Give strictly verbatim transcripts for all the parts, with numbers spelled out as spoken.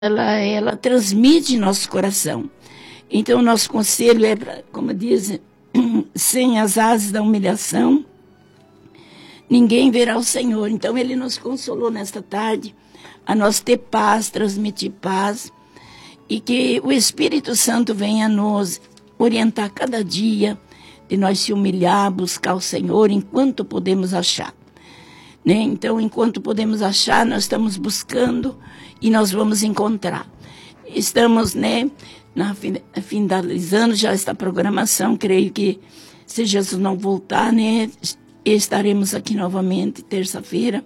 ela, ela transmite nosso coração. Então, o nosso conselho é, pra, como dizem, sem as asas da humilhação, ninguém verá o Senhor. Então, Ele nos consolou nesta tarde, a nós ter paz, transmitir paz, e que o Espírito Santo venha nos orientar cada dia, de nós se humilhar, buscar o Senhor, enquanto podemos achar. Né? Então, enquanto podemos achar, nós estamos buscando e nós vamos encontrar. Estamos, né, na, finalizando já esta programação, creio que se Jesus não voltar, né, estaremos aqui novamente, terça-feira,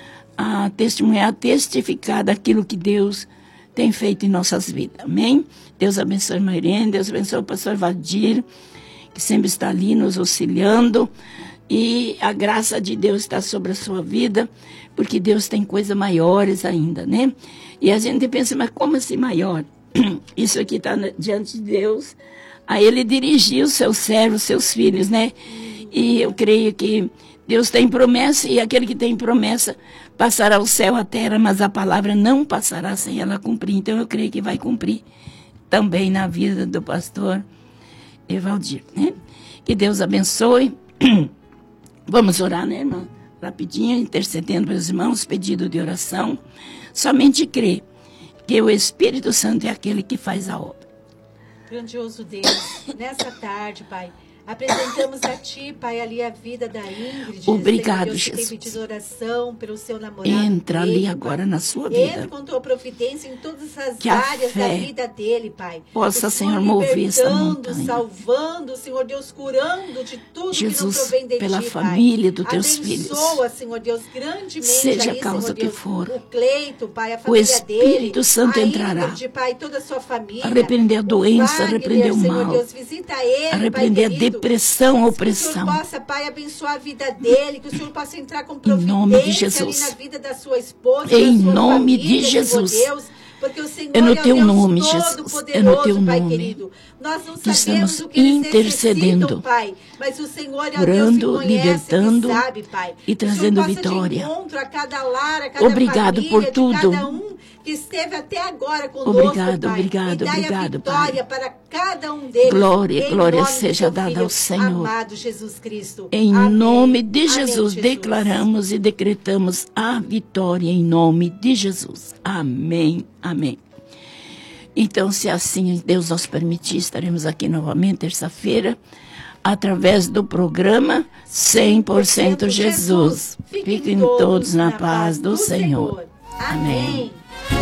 a testemunhar, a testificar daquilo que Deus tem feito em nossas vidas. Amém? Deus abençoe a Mairene, Deus abençoe o pastor Valdir, que sempre está ali nos auxiliando, e a graça de Deus está sobre a sua vida, porque Deus tem coisas maiores ainda, né? E a gente pensa, mas como assim maior? Isso aqui está diante de Deus, a Ele dirigir os seus servos, seus filhos, né? E eu creio que Deus tem promessa, e aquele que tem promessa passará o céu, a terra, mas a palavra não passará sem ela cumprir. Então eu creio que vai cumprir também na vida do pastor Evaldir, né? Que Deus abençoe. Vamos orar, né, irmã? Rapidinho, intercedendo pelos irmãos, pedido de oração. Somente crê que o Espírito Santo é aquele que faz a obra. Grandioso Deus, nessa tarde, Pai, apresentamos a Ti, Pai, ali a vida da Ingrid. Obrigado, Deus, Jesus. Que tem pedido oração pelo seu namorado. Entra dele, ali Pai. agora na sua vida. Entra com Tua providência em todas as Que a áreas fé da vida dele, Pai. possa, Senhor, mover essa montanha. Salvando, Senhor Deus, curando de tudo Jesus, que não provém de pela Ti, família Pai. dos Teus filhos. Abençoa, Senhor Deus, grandemente Seja aí, a causa Senhor que Deus, for. o Cleito, Pai, a O família Espírito dele, Santo a entrará. Ingrid, Pai, toda a sua família. A repreender a doença, Wagner, a repreender o Senhor mal. Deus, visita ele, A repreender a Pai querido. depressão, a Que o opressão. Senhor possa, Pai, abençoar a vida dele, que o Senhor possa entrar com Em providência nome de Jesus. ali na vida da sua esposa, Em da sua nome família, de Jesus. Senhor Deus, porque o Senhor É no é o teu Deus nome, Jesus. Todo-Poderoso, É no teu Pai nome. querido. Nós não Que sabemos estamos o que eles intercedendo, necessitam, Pai, mas o Senhor é o curando, Deus que conhece, libertando que sabe, Pai. e Que o Senhor trazendo possa vitória. de encontro a cada lar, a cada Obrigado família, por de tudo. cada um que esteve até agora conosco, Obrigado, Pai. obrigado, e dai obrigado, a vitória Pai. para cada um deles. Glória, em glória nome do seja teu dada Filho ao Senhor. amado Jesus Cristo. Em Amém. nome de Amém, Jesus, declaramos e decretamos a vitória em nome de Jesus. Amém, amém. Então, se assim Deus nos permitir, estaremos aqui novamente terça-feira, através do programa cem por cento Jesus. Fiquem todos na paz do Senhor. Amém.